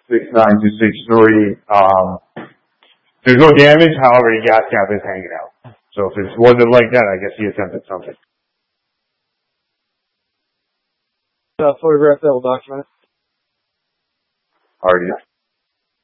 6926 there's no damage, however, the gas cap is hanging out. So if it wasn't like that, I guess he attempted something. Photograph that will document it. Already.